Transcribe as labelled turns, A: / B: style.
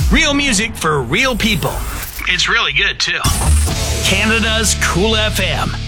A: Real music for real people. It's really good, too. Canada's Cool FM.